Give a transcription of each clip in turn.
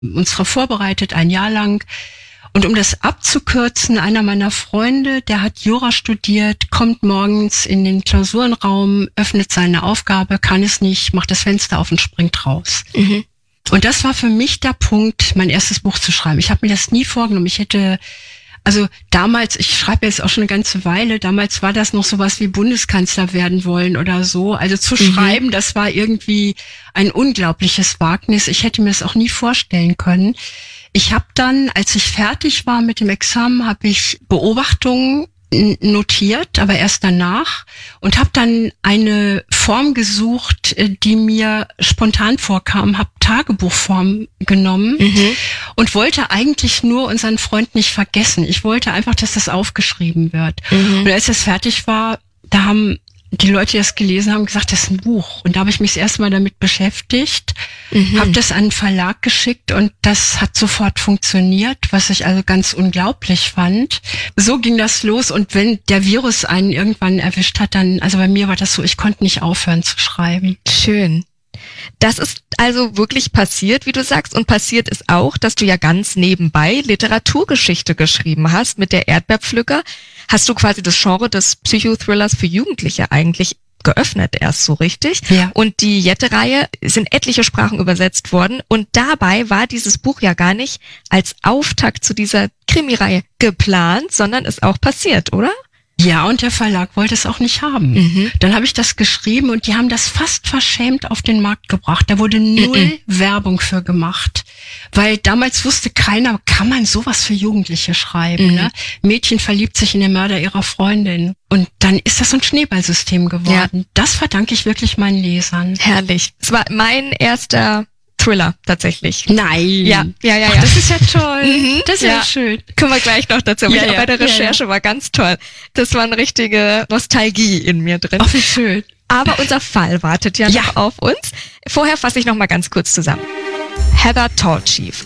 uns darauf vorbereitet, ein Jahr lang. Und um das abzukürzen, einer meiner Freunde, der hat Jura studiert, kommt morgens in den Klausurenraum, öffnet seine Aufgabe, kann es nicht, macht das Fenster auf und springt raus. Mhm. Und das war für mich der Punkt, mein erstes Buch zu schreiben. Ich habe mir das nie vorgenommen. Also damals, ich schreibe jetzt auch schon eine ganze Weile, damals war das noch sowas wie Bundeskanzler werden wollen oder so. Also zu schreiben, das war irgendwie ein unglaubliches Wagnis. Ich hätte mir das auch nie vorstellen können. Ich habe dann, als ich fertig war mit dem Examen, habe ich Beobachtungen notiert, aber erst danach, und habe dann eine Form gesucht, die mir spontan vorkam, habe Tagebuchform genommen und wollte eigentlich nur unseren Freund nicht vergessen. Ich wollte einfach, dass das aufgeschrieben wird. Und als das fertig war, da haben die Leute, die das gelesen haben, gesagt, das ist ein Buch. Und da habe ich mich das erste Mal damit beschäftigt, habe das an den Verlag geschickt und das hat sofort funktioniert, was ich also ganz unglaublich fand. So ging das los und wenn der Virus einen irgendwann erwischt hat, dann, also bei mir war das so, ich konnte nicht aufhören zu schreiben. Schön. Das ist also wirklich passiert, wie du sagst, und passiert ist auch, dass du ja ganz nebenbei Literaturgeschichte geschrieben hast mit der Erdbeerpflücker. Hast du quasi das Genre des Psychothrillers für Jugendliche eigentlich geöffnet erst so richtig? Ja. Und die Jette-Reihe sind etliche Sprachen übersetzt worden und dabei war dieses Buch ja gar nicht als Auftakt zu dieser Krimireihe geplant, sondern ist auch passiert, oder? Ja, und der Verlag wollte es auch nicht haben. Dann habe ich das geschrieben und die haben das fast verschämt auf den Markt gebracht. Da wurde null Werbung für gemacht. Weil damals wusste keiner, kann man sowas für Jugendliche schreiben? Ne? Mädchen verliebt sich in den Mörder ihrer Freundin. Und dann ist das so ein Schneeballsystem geworden. Ja. Das verdanke ich wirklich meinen Lesern. Herrlich. Es war mein erster Thriller tatsächlich. Nein. Ja. Ach, das ist ja toll. Das ist ja schön. Kommen wir gleich noch dazu. Aber bei der Recherche war ganz toll. Das war eine richtige Nostalgie in mir drin. Ach, wie schön. Aber unser Fall wartet ja noch auf uns. Vorher fasse ich noch mal ganz kurz zusammen. Heather Tallchief,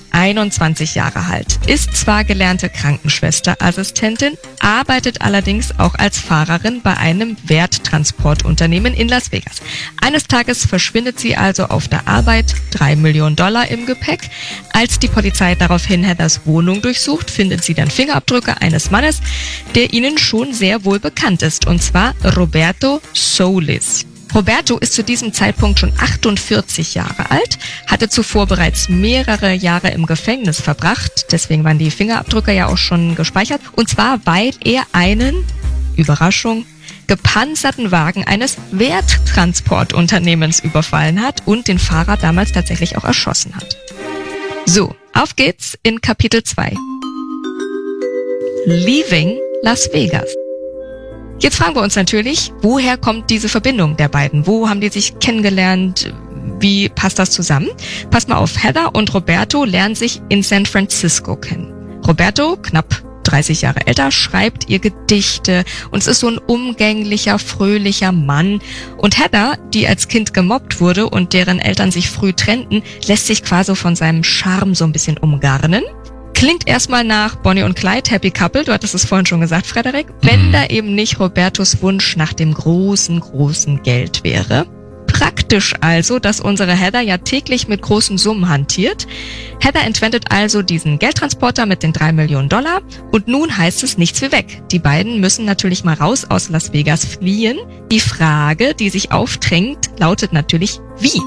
21 Jahre alt, ist zwar gelernte Krankenschwester-Assistentin, arbeitet allerdings auch als Fahrerin bei einem Werttransportunternehmen in Las Vegas. Eines Tages verschwindet sie also auf der Arbeit, $3 Millionen im Gepäck. Als die Polizei daraufhin Heathers Wohnung durchsucht, findet sie dann Fingerabdrücke eines Mannes, der ihnen schon sehr wohl bekannt ist, und zwar Roberto Solis. Roberto ist zu diesem Zeitpunkt schon 48 Jahre alt, hatte zuvor bereits mehrere Jahre im Gefängnis verbracht, deswegen waren die Fingerabdrücke ja auch schon gespeichert, und zwar weil er einen, Überraschung, gepanzerten Wagen eines Werttransportunternehmens überfallen hat und den Fahrer damals tatsächlich auch erschossen hat. So, auf geht's in Kapitel 2. Leaving Las Vegas. Jetzt fragen wir uns natürlich, woher kommt diese Verbindung der beiden? Wo haben die sich kennengelernt? Wie passt das zusammen? Passt mal auf, Heather und Roberto lernen sich in San Francisco kennen. Roberto, knapp 30 Jahre älter, schreibt ihr Gedichte und es ist so ein umgänglicher, fröhlicher Mann. Und Heather, die als Kind gemobbt wurde und deren Eltern sich früh trennten, lässt sich quasi von seinem Charme so ein bisschen umgarnen. Klingt erstmal nach Bonnie und Clyde, Happy Couple, du hattest es vorhin schon gesagt, Frederik, wenn da eben nicht Robertos Wunsch nach dem großen, großen Geld wäre. Praktisch also, dass unsere Heather ja täglich mit großen Summen hantiert. Heather entwendet also diesen Geldtransporter mit den $3 Millionen und nun heißt es nichts wie weg. Die beiden müssen natürlich mal raus aus Las Vegas fliehen. Die Frage, die sich aufdrängt, lautet natürlich, wie?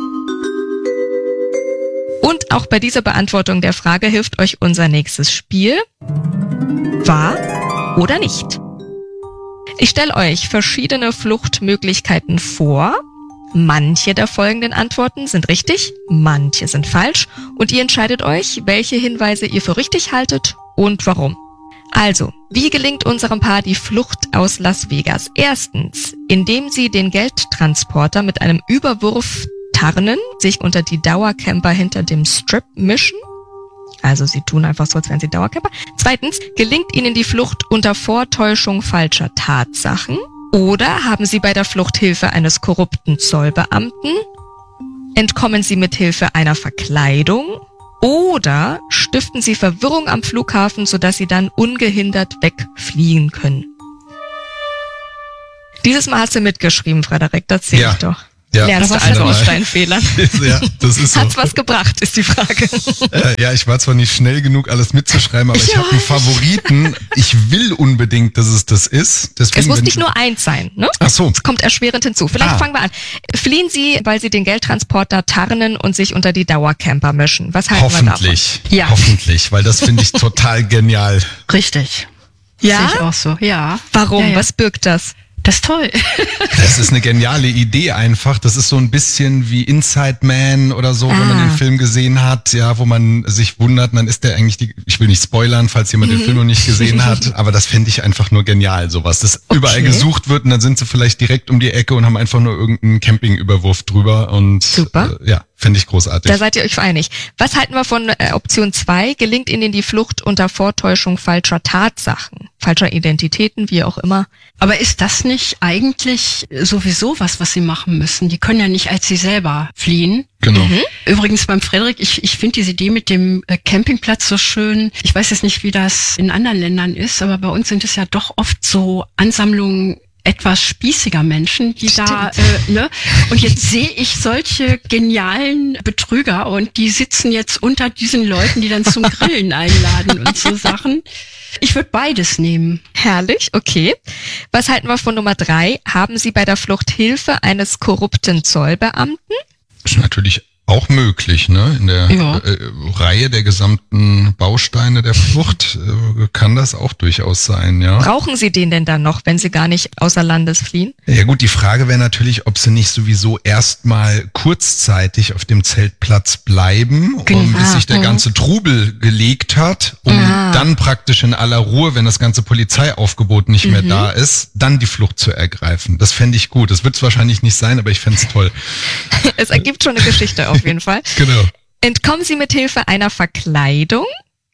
Und auch bei dieser Beantwortung der Frage hilft euch unser nächstes Spiel. Wahr oder nicht? Ich stelle euch verschiedene Fluchtmöglichkeiten vor. Manche der folgenden Antworten sind richtig, manche sind falsch. Und ihr entscheidet euch, welche Hinweise ihr für richtig haltet und warum. Also, wie gelingt unserem Paar die Flucht aus Las Vegas? Erstens, indem sie den Geldtransporter mit einem Überwurf tarnen, sich unter die Dauercamper hinter dem Strip mischen. Also sie tun einfach so, als wären sie Dauercamper. Zweitens, gelingt ihnen die Flucht unter Vortäuschung falscher Tatsachen? Oder haben sie bei der Flucht Hilfe eines korrupten Zollbeamten? Entkommen sie mit Hilfe einer Verkleidung? Oder stiften sie Verwirrung am Flughafen, sodass sie dann ungehindert wegfliehen können? Dieses Mal hast du mitgeschrieben, Frederik, das sehe ich doch. Lernst du also aus deinen Fehlern? Ja, das ist so. Hat's was gebracht, ist die Frage. Ja, ich war zwar nicht schnell genug, alles mitzuschreiben, aber ich habe einen Favoriten. Ich will unbedingt, dass es das ist. Deswegen, es muss nicht nur eins sein, ne? Ach so. Es kommt erschwerend hinzu. Vielleicht fangen wir an. Fliehen Sie, weil Sie den Geldtransporter tarnen und sich unter die Dauercamper mischen. Was halten wir davon? Hoffentlich. Ja. Hoffentlich, weil das finde ich total genial. Richtig. Ja? Sehe ich auch so, ja. Warum? Ja. Was birgt das? Das ist toll. Das ist eine geniale Idee einfach. Das ist so ein bisschen wie Inside Man oder so, wenn man den Film gesehen hat, ja, wo man sich wundert, dann ist der eigentlich ich will nicht spoilern, falls jemand den Film noch nicht gesehen hat, aber das fände ich einfach nur genial, sowas. Das überall gesucht wird und dann sind sie vielleicht direkt um die Ecke und haben einfach nur irgendeinen Campingüberwurf drüber und super. Ja, finde ich großartig. Da seid ihr euch einig. Was halten wir von Option 2? Gelingt Ihnen die Flucht unter Vortäuschung falscher Tatsachen, falscher Identitäten, wie auch immer? Aber ist das nicht eigentlich sowieso was Sie machen müssen? Die können ja nicht als sie selber fliehen. Genau. Übrigens beim Frederik, ich finde diese Idee mit dem Campingplatz so schön. Ich weiß jetzt nicht, wie das in anderen Ländern ist, aber bei uns sind es ja doch oft so Ansammlungen etwas spießiger Menschen, die da, und jetzt sehe ich solche genialen Betrüger und die sitzen jetzt unter diesen Leuten, die dann zum Grillen einladen und so Sachen. Ich würde beides nehmen. Herrlich, okay. Was halten wir von Nummer 3? Haben Sie bei der Flucht Hilfe eines korrupten Zollbeamten? Ist natürlich auch möglich, ne? In der Reihe der gesamten Bausteine der Flucht kann das auch durchaus sein, ja. Brauchen Sie den denn dann noch, wenn Sie gar nicht außer Landes fliehen? Ja gut, die Frage wäre natürlich, ob Sie nicht sowieso erstmal kurzzeitig auf dem Zeltplatz bleiben, bis sich der ganze Trubel gelegt hat, um dann praktisch in aller Ruhe, wenn das ganze Polizeiaufgebot nicht mehr da ist, dann die Flucht zu ergreifen. Das fände ich gut. Das wird es wahrscheinlich nicht sein, aber ich fände es toll. Es ergibt schon eine Geschichte auf jeden Fall. Genau. Entkommen Sie mit Hilfe einer Verkleidung?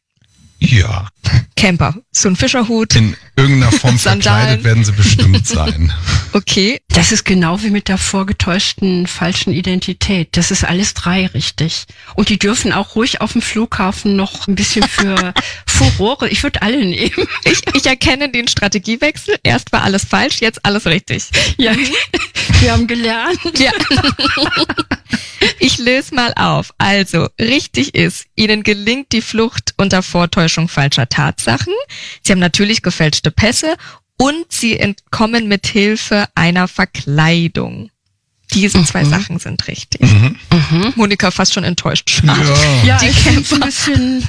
Ja. Camper, so ein Fischerhut. In irgendeiner Form verkleidet werden sie bestimmt sein. Okay. Das ist genau wie mit der vorgetäuschten falschen Identität. Das ist alles 3 richtig. Und die dürfen auch ruhig auf dem Flughafen noch ein bisschen für Furore. Ich würde alle nehmen. Ich erkenne den Strategiewechsel. Erst war alles falsch, jetzt alles richtig. Ja, wir haben gelernt. Ja. Ich löse mal auf. Also, richtig ist, Ihnen gelingt die Flucht unter Vortäuschung falscher Tatsachen. Sie haben natürlich gefälschte Pässe und Sie entkommen mit Hilfe einer Verkleidung. Diese 2 Sachen sind richtig. Monika fast schon enttäuscht. Schade. Ja, die kämpfen ein bisschen,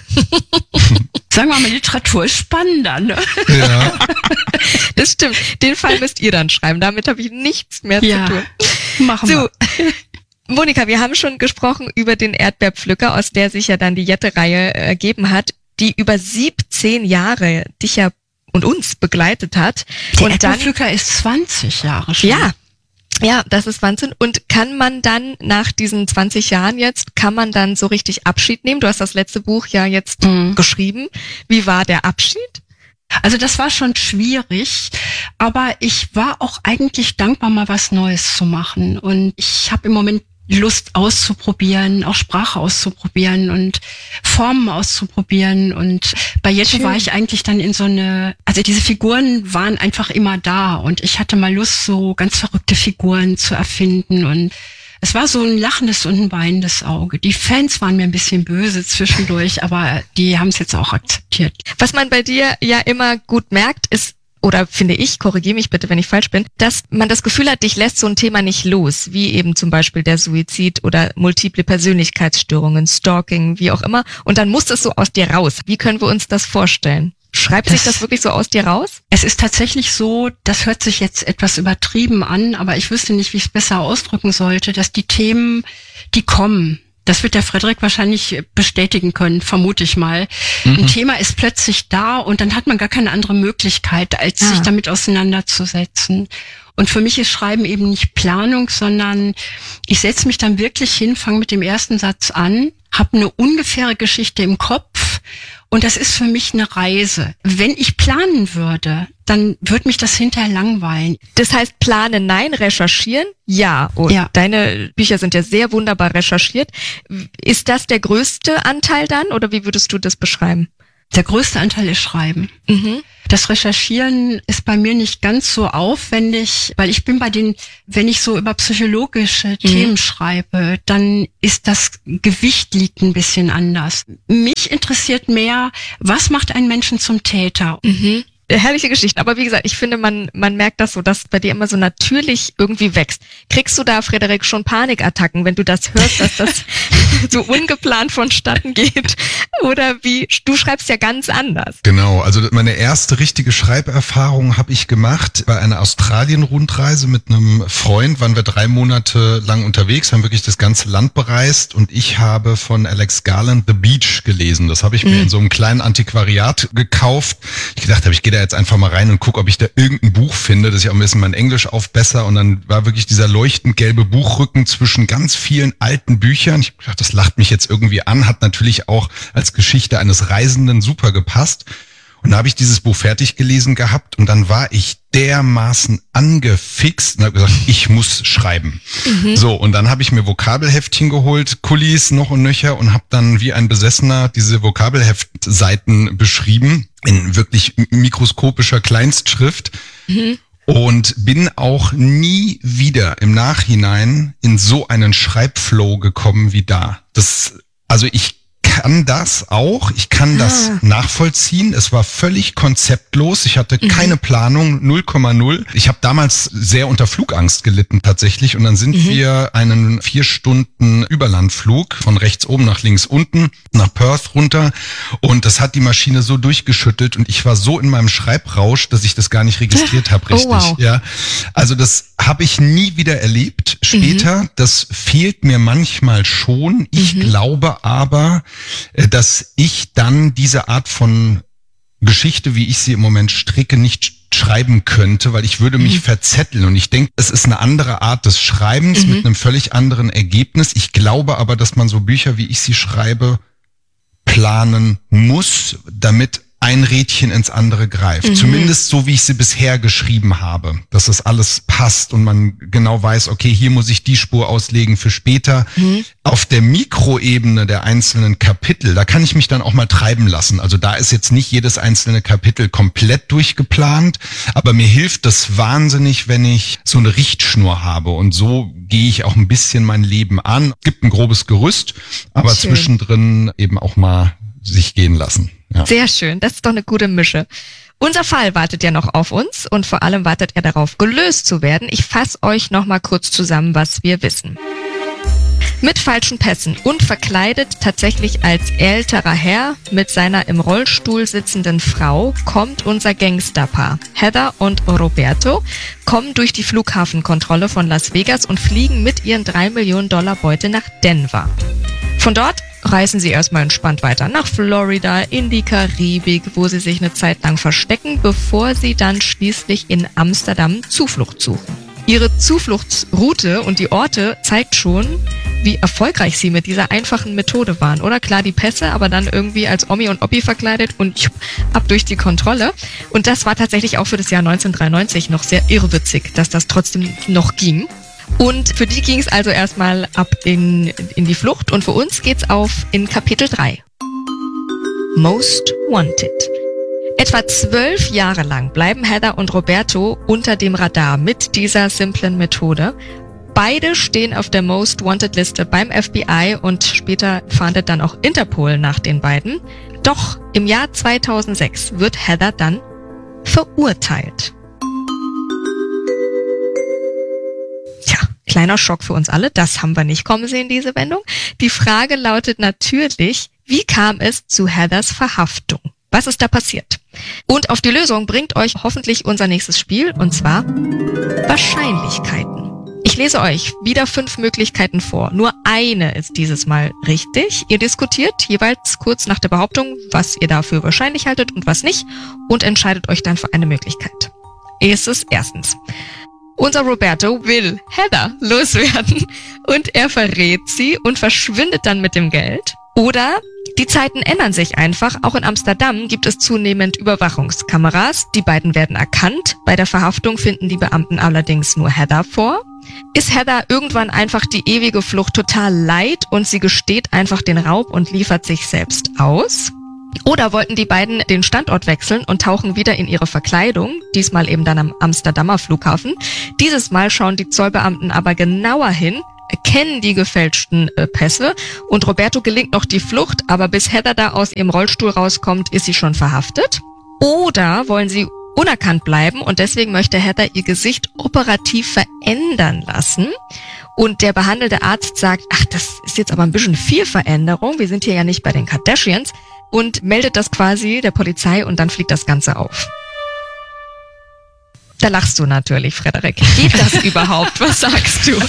sagen wir mal, Literatur ist spannender, ne? Ja. Das stimmt. Den Fall müsst ihr dann schreiben. Damit habe ich nichts mehr zu tun. Machen wir. Monika, wir haben schon gesprochen über den Erdbeerpflücker, aus der sich ja dann die Jette-Reihe ergeben hat, die über 17 Jahre dich ja und uns begleitet hat. Der Erdbeerpflücker ist 20 Jahre schon. Ja, das ist Wahnsinn. Und kann man dann nach diesen 20 Jahren jetzt, kann man dann so richtig Abschied nehmen? Du hast das letzte Buch ja jetzt geschrieben. Wie war der Abschied? Also das war schon schwierig, aber ich war auch eigentlich dankbar, mal was Neues zu machen. Und ich habe im Moment Lust auszuprobieren, auch Sprache auszuprobieren und Formen auszuprobieren. Und bei Jette war ich eigentlich dann in so also diese Figuren waren einfach immer da und ich hatte mal Lust, so ganz verrückte Figuren zu erfinden und es war so ein lachendes und ein weinendes Auge. Die Fans waren mir ein bisschen böse zwischendurch, aber die haben es jetzt auch akzeptiert. Was man bei dir ja immer gut merkt, ist, oder finde ich, korrigiere mich bitte, wenn ich falsch bin, dass man das Gefühl hat, dich lässt so ein Thema nicht los, wie eben zum Beispiel der Suizid oder multiple Persönlichkeitsstörungen, Stalking, wie auch immer. Und dann muss es so aus dir raus. Wie können wir uns das vorstellen? Schreibt sich das wirklich so aus dir raus? Es ist tatsächlich so, das hört sich jetzt etwas übertrieben an, aber ich wüsste nicht, wie ich es besser ausdrücken sollte, dass die Themen, die kommen, das wird der Frederik wahrscheinlich bestätigen können, vermute ich mal. Ein Thema ist plötzlich da und dann hat man gar keine andere Möglichkeit, als sich damit auseinanderzusetzen. Und für mich ist Schreiben eben nicht Planung, sondern ich setze mich dann wirklich hin, fange mit dem ersten Satz an, habe eine ungefähre Geschichte im Kopf und das ist für mich eine Reise. Wenn ich planen würde, dann würde mich das hinterher langweilen. Das heißt, planen nein, recherchieren ja. Und deine Bücher sind ja sehr wunderbar recherchiert. Ist das der größte Anteil dann oder wie würdest du das beschreiben? Der größte Anteil ist Schreiben. Das Recherchieren ist bei mir nicht ganz so aufwendig, weil ich bin wenn ich so über psychologische Themen schreibe, dann ist das Gewicht liegt ein bisschen anders. Mich interessiert mehr, was macht einen Menschen zum Täter? Herrliche Geschichten. Aber wie gesagt, ich finde, man merkt das so, dass bei dir immer so natürlich irgendwie wächst. Kriegst du da, Frederik, schon Panikattacken, wenn du das hörst, dass das so ungeplant vonstatten geht? Oder wie? Du schreibst ja ganz anders. Genau, also meine erste richtige Schreiberfahrung habe ich gemacht bei einer Australien-Rundreise mit einem Freund. Waren wir 3 Monate lang unterwegs, haben wirklich das ganze Land bereist und ich habe von Alex Garland The Beach gelesen. Das habe ich mir in so einem kleinen Antiquariat gekauft. Ich gedacht habe, ich gehe da jetzt einfach mal rein und gucke, ob ich da irgendein Buch finde, dass ich auch ein bisschen mein Englisch aufbessere. Und dann war wirklich dieser leuchtend gelbe Buchrücken zwischen ganz vielen alten Büchern. Ich habe gedacht, das lacht mich jetzt irgendwie an, hat natürlich auch als Geschichte eines Reisenden super gepasst. Und da habe ich dieses Buch fertig gelesen gehabt und dann war ich dermaßen angefixt und habe gesagt, ich muss schreiben. So, und dann habe ich mir Vokabelheftchen geholt, Kullis noch und nöcher und habe dann wie ein Besessener diese Vokabelheftseiten beschrieben in wirklich mikroskopischer Kleinstschrift. Und bin auch nie wieder im Nachhinein in so einen Schreibflow gekommen wie da. Also ich kann das auch, ich kann das nachvollziehen. Es war völlig konzeptlos. Ich hatte keine Planung, 0,0. Ich habe damals sehr unter Flugangst gelitten tatsächlich. Und dann sind wir einen 4 Stunden Überlandflug von rechts oben nach links unten nach Perth runter. Und das hat die Maschine so durchgeschüttelt und ich war so in meinem Schreibrausch, dass ich das gar nicht registriert habe, richtig. Oh, wow. Ja, also das habe ich nie wieder erlebt später. Das fehlt mir manchmal schon. Ich glaube aber, dass ich dann diese Art von Geschichte, wie ich sie im Moment stricke, nicht schreiben könnte, weil ich würde mich verzetteln. Und ich denke, es ist eine andere Art des Schreibens mit einem völlig anderen Ergebnis. Ich glaube aber, dass man so Bücher, wie ich sie schreibe, planen muss, damit ein Rädchen ins andere greift. Zumindest so, wie ich sie bisher geschrieben habe. Dass das alles passt und man genau weiß, okay, hier muss ich die Spur auslegen für später. Auf der Mikroebene der einzelnen Kapitel, da kann ich mich dann auch mal treiben lassen. Also da ist jetzt nicht jedes einzelne Kapitel komplett durchgeplant, aber mir hilft das wahnsinnig, wenn ich so eine Richtschnur habe. Und so gehe ich auch ein bisschen mein Leben an. Es gibt ein grobes Gerüst, aber zwischendrin eben auch mal sich gehen lassen. Ja. Sehr schön, das ist doch eine gute Mische. Unser Fall wartet ja noch auf uns und vor allem wartet er darauf, gelöst zu werden. Ich fasse euch noch mal kurz zusammen, was wir wissen. Mit falschen Pässen und verkleidet tatsächlich als älterer Herr mit seiner im Rollstuhl sitzenden Frau kommt unser Gangsterpaar. Heather und Roberto kommen durch die Flughafenkontrolle von Las Vegas und fliegen mit ihren $3 Millionen Beute nach Denver. Von dort reisen sie erstmal entspannt weiter nach Florida, in die Karibik, wo sie sich eine Zeit lang verstecken, bevor sie dann schließlich in Amsterdam Zuflucht suchen. Ihre Zufluchtsroute und die Orte zeigt schon, wie erfolgreich sie mit dieser einfachen Methode waren. Oder klar, die Pässe, aber dann irgendwie als Omi und Oppi verkleidet und ab durch die Kontrolle. Und das war tatsächlich auch für das Jahr 1993 noch sehr irrwitzig, dass das trotzdem noch ging. Und für die ging es also erstmal ab in die Flucht und für uns geht's auf in Kapitel 3. Most Wanted. Etwa 12 Jahre lang bleiben Heather und Roberto unter dem Radar mit dieser simplen Methode. Beide stehen auf der Most Wanted Liste beim FBI und später fahndet dann auch Interpol nach den beiden. Doch im Jahr 2006 wird Heather dann verurteilt. Kleiner Schock für uns alle, das haben wir nicht kommen sehen, diese Wendung. Die Frage lautet natürlich, wie kam es zu Heathers Verhaftung? Was ist da passiert? Und auf die Lösung bringt euch hoffentlich unser nächstes Spiel, und zwar Wahrscheinlichkeiten. Ich lese euch wieder 5 Möglichkeiten vor. Nur eine ist dieses Mal richtig. Ihr diskutiert jeweils kurz nach der Behauptung, was ihr dafür wahrscheinlich haltet und was nicht, und entscheidet euch dann für eine Möglichkeit. Erstens. Unser Roberto will Heather loswerden und er verrät sie und verschwindet dann mit dem Geld. Oder die Zeiten ändern sich einfach. Auch in Amsterdam gibt es zunehmend Überwachungskameras. Die beiden werden erkannt. Bei der Verhaftung finden die Beamten allerdings nur Heather vor. Ist Heather irgendwann einfach die ewige Flucht total leid und sie gesteht einfach den Raub und liefert sich selbst aus? Oder wollten die beiden den Standort wechseln und tauchen wieder in ihre Verkleidung, diesmal eben dann am Amsterdamer Flughafen. Dieses Mal schauen die Zollbeamten aber genauer hin, erkennen die gefälschten Pässe und Roberto gelingt noch die Flucht, aber bis Heather da aus ihrem Rollstuhl rauskommt, ist sie schon verhaftet. Oder wollen sie unerkannt bleiben und deswegen möchte Heather ihr Gesicht operativ verändern lassen. Und der behandelte Arzt sagt, ach, das ist jetzt aber ein bisschen viel Veränderung, wir sind hier ja nicht bei den Kardashians, und meldet das quasi der Polizei und dann fliegt das Ganze auf. Da lachst du natürlich, Frederik. Geht das überhaupt? Was sagst du?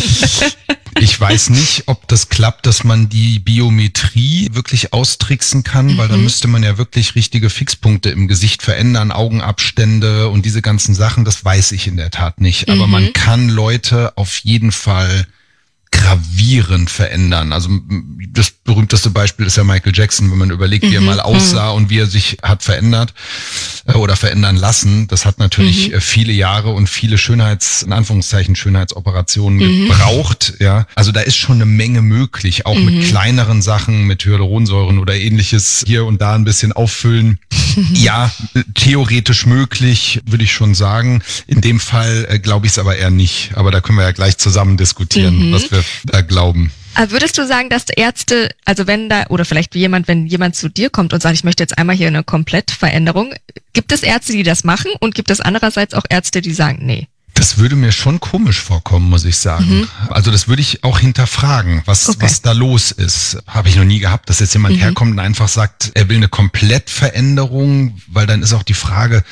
Ich weiß nicht, ob das klappt, dass man die Biometrie wirklich austricksen kann, weil dann müsste man ja wirklich richtige Fixpunkte im Gesicht verändern, Augenabstände und diese ganzen Sachen, das weiß ich in der Tat nicht. Aber man kann Leute auf jeden Fall gravierend verändern. Also das berühmteste Beispiel ist ja Michael Jackson, wenn man überlegt, wie er mal aussah und wie er sich hat verändert oder verändern lassen. Das hat natürlich viele Jahre und viele in Anführungszeichen Schönheitsoperationen gebraucht. Ja, also da ist schon eine Menge möglich, auch mit kleineren Sachen, mit Hyaluronsäuren oder ähnliches hier und da ein bisschen auffüllen. Ja, theoretisch möglich, würde ich schon sagen. In dem Fall glaube ich es aber eher nicht. Aber da können wir ja gleich zusammen diskutieren, was wir da glauben. Aber würdest du sagen, dass Ärzte, also wenn jemand zu dir kommt und sagt, ich möchte jetzt einmal hier eine Komplettveränderung, gibt es Ärzte, die das machen und gibt es andererseits auch Ärzte, die sagen, nee? Das würde mir schon komisch vorkommen, muss ich sagen. Also das würde ich auch hinterfragen, was da los ist. Habe ich noch nie gehabt, dass jetzt jemand herkommt und einfach sagt, er will eine Komplettveränderung, weil dann ist auch die Frage,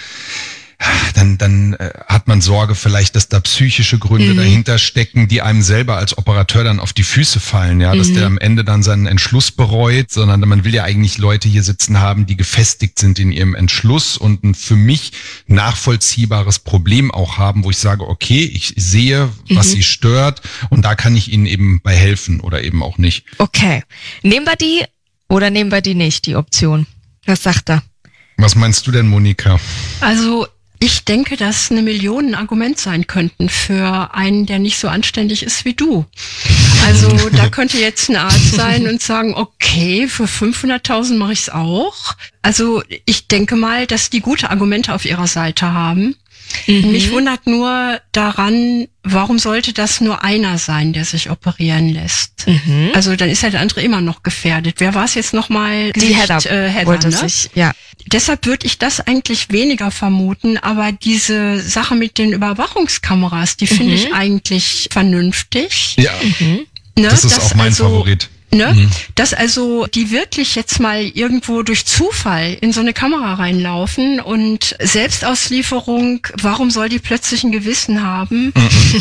dann hat man Sorge vielleicht, dass da psychische Gründe dahinter stecken, die einem selber als Operateur dann auf die Füße fallen, ja, dass der am Ende dann seinen Entschluss bereut, sondern man will ja eigentlich Leute hier sitzen haben, die gefestigt sind in ihrem Entschluss und ein für mich nachvollziehbares Problem auch haben, wo ich sage, okay, ich sehe, was sie stört und da kann ich ihnen eben bei helfen oder eben auch nicht. Okay. Nehmen wir die oder nehmen wir die nicht, die Option? Was sagt er? Was meinst du denn, Monika? Also ich denke, dass eine Million ein Argument sein könnten für einen, der nicht so anständig ist wie du. Also da könnte jetzt ein Arzt sein und sagen, okay, für 500.000 mache ich es auch. Also ich denke mal, dass die gute Argumente auf ihrer Seite haben. Mich wundert nur daran, warum sollte das nur einer sein, der sich operieren lässt? Also dann ist ja der andere immer noch gefährdet. Wer war es jetzt nochmal? Die Heather wollte sich, ja. Deshalb würde ich das eigentlich weniger vermuten, aber diese Sache mit den Überwachungskameras, die finde ich eigentlich vernünftig. Ja, das ist auch mein Favorit. Dass also die wirklich jetzt mal irgendwo durch Zufall in so eine Kamera reinlaufen und Selbstauslieferung, warum soll die plötzlich ein Gewissen haben?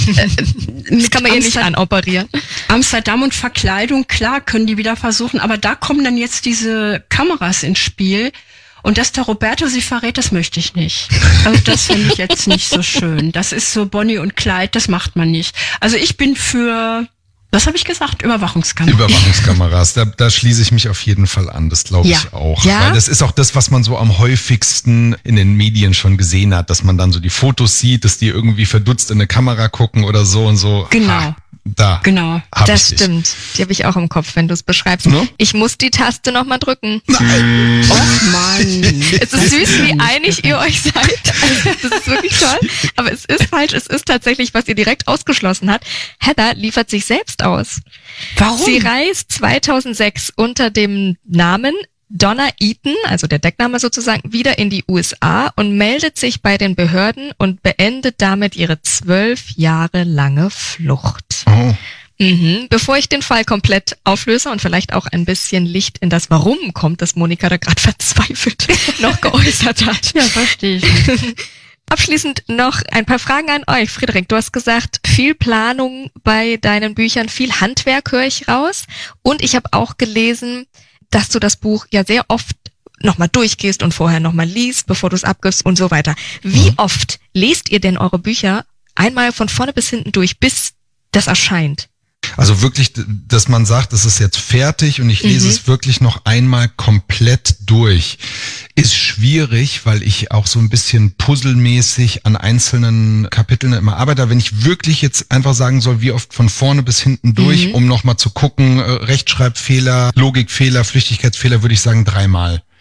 Das kann man ja nicht anoperieren. Amsterdam und Verkleidung, klar, können die wieder versuchen, aber da kommen dann jetzt diese Kameras ins Spiel. Und dass der Roberto sie verrät, das möchte ich nicht. Also das finde ich jetzt nicht so schön. Das ist so Bonnie und Clyde, das macht man nicht. Also ich bin für, was habe ich gesagt? Überwachungskameras, da schließe ich mich auf jeden Fall an, das glaube ich auch. Ja? Weil das ist auch das, was man so am häufigsten in den Medien schon gesehen hat, dass man dann so die Fotos sieht, dass die irgendwie verdutzt in eine Kamera gucken oder so und so. Genau. Genau, das stimmt. Die habe ich auch im Kopf, wenn du es beschreibst. No? Ich muss die Taste nochmal drücken. Nein. Och Mann. Es ist süß, wie einig ihr euch seid. Das ist wirklich toll. Aber es ist falsch. Es ist tatsächlich, was ihr direkt ausgeschlossen hat. Heather liefert sich selbst aus. Warum? Sie reist 2006 unter dem Namen Donna Eaton, also der Deckname sozusagen, wieder in die USA und meldet sich bei den Behörden und beendet damit ihre 12 Jahre lange Flucht. Oh. Bevor ich den Fall komplett auflöse und vielleicht auch ein bisschen Licht in das Warum kommt, das Monika da gerade verzweifelt noch geäußert hat. Ja, verstehe ich. Abschließend noch ein paar Fragen an euch. Frederik, du hast gesagt, viel Planung bei deinen Büchern, viel Handwerk höre ich raus. Und ich habe auch gelesen, dass du das Buch ja sehr oft nochmal durchgehst und vorher nochmal liest, bevor du es abgibst und so weiter. Wie oft lest ihr denn eure Bücher einmal von vorne bis hinten durch, bis das erscheint? Also wirklich, dass man sagt, es ist jetzt fertig und ich lese es wirklich noch einmal komplett durch, ist schwierig, weil ich auch so ein bisschen puzzelmäßig an einzelnen Kapiteln immer arbeite. Wenn ich wirklich jetzt einfach sagen soll, wie oft von vorne bis hinten durch, um nochmal zu gucken, Rechtschreibfehler, Logikfehler, Flüchtigkeitsfehler, würde ich sagen 3-mal.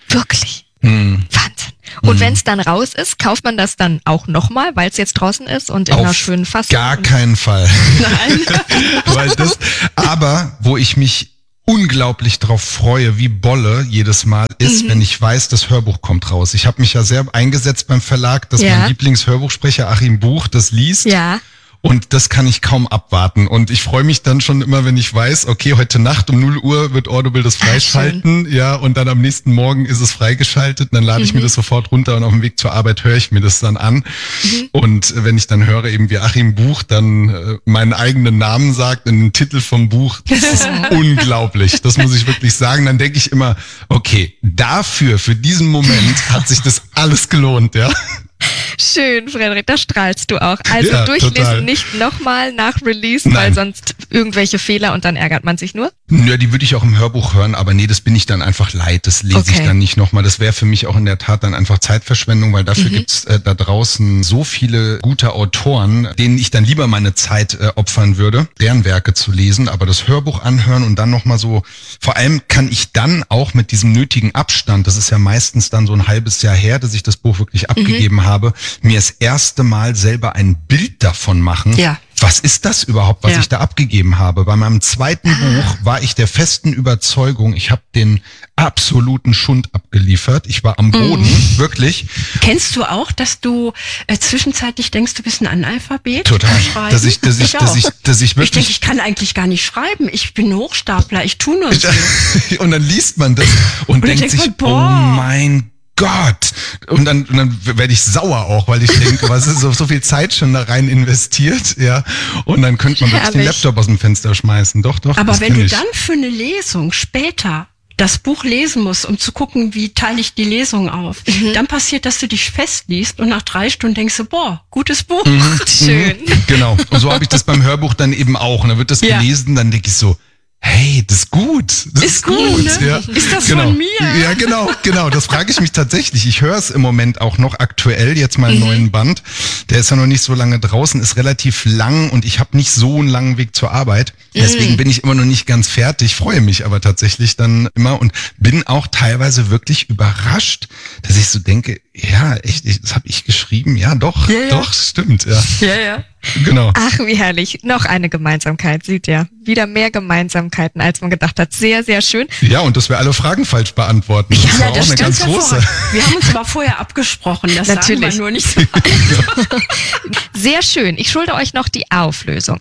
Wirklich? Wahnsinn. Und wenn es dann raus ist, kauft man das dann auch nochmal, weil es jetzt draußen ist und in einer schönen Fassung? Gar keinen Fall. Nein. Aber wo ich mich unglaublich drauf freue, wie Bolle jedes Mal ist, wenn ich weiß, das Hörbuch kommt raus. Ich habe mich ja sehr eingesetzt beim Verlag, dass mein Lieblingshörbuchsprecher Achim Buch das liest. Ja. Und das kann ich kaum abwarten. Und ich freue mich dann schon immer, wenn ich weiß, okay, heute Nacht um 0 Uhr wird Audible das freischalten, ja, und dann am nächsten Morgen ist es freigeschaltet. Und dann lade ich mir das sofort runter und auf dem Weg zur Arbeit höre ich mir das dann an. Und wenn ich dann höre, eben wie Achim Buch dann meinen eigenen Namen sagt in den Titel vom Buch, das ist unglaublich. Das muss ich wirklich sagen. Dann denke ich immer, okay, für diesen Moment hat sich das alles gelohnt, ja. Schön, Frederik, da strahlst du auch. Also ja, durchlesen, total. Nicht nochmal nach Release, weil sonst irgendwelche Fehler und dann ärgert man sich nur? Ja, die würde ich auch im Hörbuch hören, aber nee, das bin ich dann einfach leid. Das lese ich dann nicht nochmal. Das wäre für mich auch in der Tat dann einfach Zeitverschwendung, weil dafür gibt's da draußen so viele gute Autoren, denen ich dann lieber meine Zeit opfern würde, deren Werke zu lesen, aber das Hörbuch anhören und dann nochmal so, vor allem kann ich dann auch mit diesem nötigen Abstand, das ist ja meistens dann so ein halbes Jahr her, dass ich das Buch wirklich abgegeben habe, mir das erste Mal selber ein Bild davon machen. Ja. Was ist das überhaupt, was ich da abgegeben habe? Bei meinem zweiten Buch war ich der festen Überzeugung, ich habe den absoluten Schund abgeliefert. Ich war am Boden, wirklich. Kennst du auch, dass du zwischenzeitlich denkst, du bist ein Analphabet? Total. Dass ich wirklich... Ich denke, ich kann eigentlich gar nicht schreibe. Ich bin Hochstapler, ich tue nur so. Und dann liest man das und denkt sich, oh mein Gott. Und dann werde ich sauer auch, weil ich denke, was ist so viel Zeit schon da rein investiert, ja. Und dann könnte man wirklich den Laptop aus dem Fenster schmeißen. Doch. Aber wenn du dann für eine Lesung später das Buch lesen musst, um zu gucken, wie teile ich die Lesung auf, dann passiert, dass du dich festliest und nach 3 Stunden denkst du, boah, gutes Buch. Schön. Genau. Und so habe ich das beim Hörbuch dann eben auch. Und dann wird das gelesen, dann denke ich so, hey, das ist gut. Das ist gut. Ne? Ja. Ist das von mir? Ja, genau. Das frage ich mich tatsächlich. Ich höre es im Moment auch noch aktuell, jetzt meinen neuen Band. Der ist ja noch nicht so lange draußen, ist relativ lang und ich habe nicht so einen langen Weg zur Arbeit. Deswegen bin ich immer noch nicht ganz fertig, freue mich aber tatsächlich dann immer und bin auch teilweise wirklich überrascht, dass ich so denke, ja, echt, das habe ich geschrieben. Ja, doch, stimmt. Ja. Genau. Ach, wie herrlich. Noch eine Gemeinsamkeit, sieht ihr. Wieder mehr Gemeinsamkeiten, als man gedacht hat. Sehr, sehr schön. Ja, und dass wir alle Fragen falsch beantworten. Das war auch eine ganz große. Wir haben uns aber vorher abgesprochen, das sagen wir nur nicht so. Sehr schön. Ich schulde euch noch die Auflösung.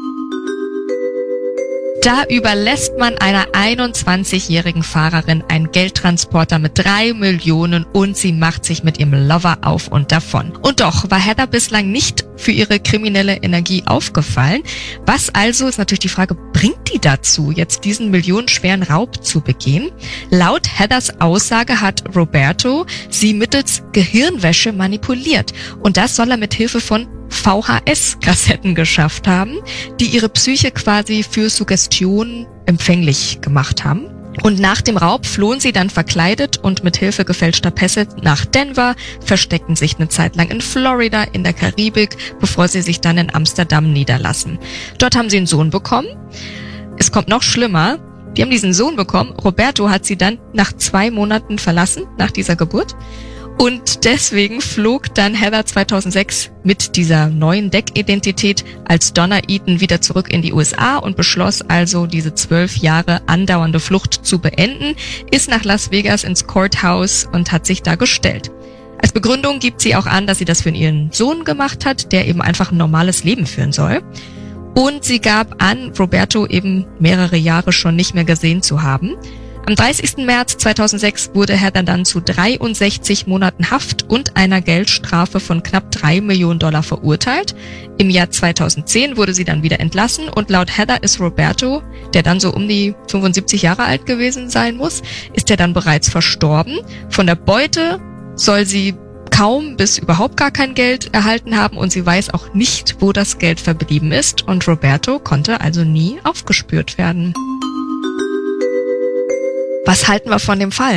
Da überlässt man einer 21-jährigen Fahrerin einen Geldtransporter mit 3 Millionen und sie macht sich mit ihrem Lover auf und davon. Und doch war Heather bislang nicht für ihre kriminelle Energie aufgefallen. Was also, ist natürlich die Frage, bringt die dazu, jetzt diesen millionenschweren Raub zu begehen? Laut Heathers Aussage hat Roberto sie mittels Gehirnwäsche manipuliert. Und das soll er mit Hilfe von VHS-Kassetten geschafft haben, die ihre Psyche quasi für Suggestion empfänglich gemacht haben. Und nach dem Raub flohen sie dann verkleidet und mit Hilfe gefälschter Pässe nach Denver, versteckten sich eine Zeit lang in Florida, in der Karibik, bevor sie sich dann in Amsterdam niederlassen. Dort haben sie einen Sohn bekommen. Es kommt noch schlimmer. Die haben diesen Sohn bekommen. Roberto hat sie dann nach 2 Monaten verlassen, nach dieser Geburt. Und deswegen flog dann Heather 2006 mit dieser neuen Deckidentität als Donna Eaton wieder zurück in die USA und beschloss also, diese 12 Jahre andauernde Flucht zu beenden, ist nach Las Vegas ins Courthouse und hat sich da gestellt. Als Begründung gibt sie auch an, dass sie das für ihren Sohn gemacht hat, der eben einfach ein normales Leben führen soll. Und sie gab an, Roberto eben mehrere Jahre schon nicht mehr gesehen zu haben. Am 30. März 2006 wurde Heather dann zu 63 Monaten Haft und einer Geldstrafe von knapp $3 Millionen verurteilt. Im Jahr 2010 wurde sie dann wieder entlassen und laut Heather ist Roberto, der dann so um die 75 Jahre alt gewesen sein muss, ist er dann bereits verstorben. Von der Beute soll sie kaum bis überhaupt gar kein Geld erhalten haben und sie weiß auch nicht, wo das Geld verblieben ist und Roberto konnte also nie aufgespürt werden. Was halten wir von dem Fall?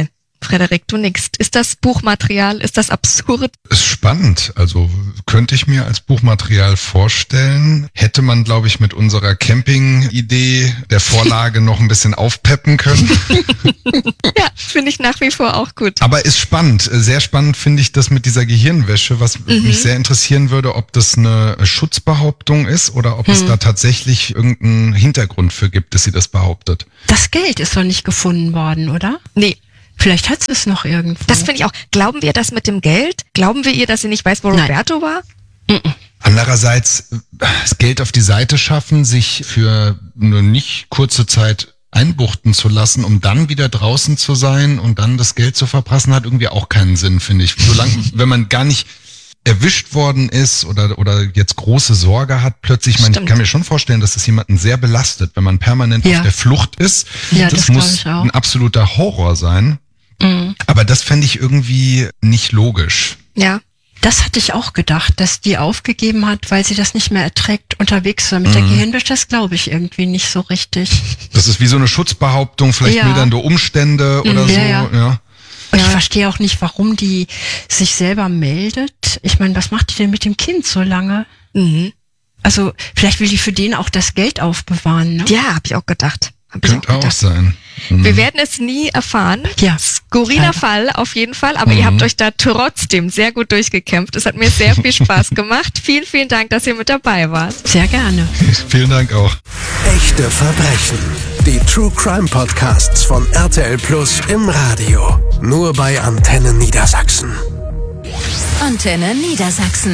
Frederik, du nickst. Ist das Buchmaterial, ist das absurd? Ist spannend. Also könnte ich mir als Buchmaterial vorstellen. Hätte man, glaube ich, mit unserer Camping-Idee der Vorlage noch ein bisschen aufpeppen können. Ja, finde ich nach wie vor auch gut. Aber ist spannend. Sehr spannend finde ich das mit dieser Gehirnwäsche, was mich sehr interessieren würde, ob das eine Schutzbehauptung ist oder ob es da tatsächlich irgendeinen Hintergrund für gibt, dass sie das behauptet. Das Geld ist doch nicht gefunden worden, oder? Nee. Vielleicht hat sie es noch irgendwo. Das finde ich auch. Glauben wir das mit dem Geld? Glauben wir ihr, dass sie nicht weiß, wo Roberto war? Andererseits, das Geld auf die Seite schaffen, sich für eine nicht kurze Zeit einbuchten zu lassen, um dann wieder draußen zu sein und dann das Geld zu verprassen, hat irgendwie auch keinen Sinn, finde ich. Solange, wenn man gar nicht erwischt worden ist oder jetzt große Sorge hat, plötzlich, ich kann mir schon vorstellen, dass das jemanden sehr belastet, wenn man permanent auf der Flucht ist. Ja, das muss ein absoluter Horror sein. Aber das fände ich irgendwie nicht logisch. Ja. Das hatte ich auch gedacht, dass die aufgegeben hat, weil sie das nicht mehr erträgt, unterwegs zu sein. Mit der Gehirnwäsche, das glaube ich irgendwie nicht so richtig. Das ist wie so eine Schutzbehauptung, vielleicht mildernde Umstände oder so. Ja. Und ich verstehe auch nicht, warum die sich selber meldet. Ich meine, was macht die denn mit dem Kind so lange? Also vielleicht will die für den auch das Geld aufbewahren. Ne? Ja, habe ich auch gedacht. Könnte auch sein. Wir werden es nie erfahren. Ja. Skurriler Fall auf jeden Fall, aber ihr habt euch da trotzdem sehr gut durchgekämpft. Es hat mir sehr viel Spaß gemacht. Vielen, vielen Dank, dass ihr mit dabei wart. Sehr gerne. Vielen Dank auch. Echte Verbrechen. Die True Crime Podcasts von RTL Plus im Radio. Nur bei Antenne Niedersachsen. Antenne Niedersachsen.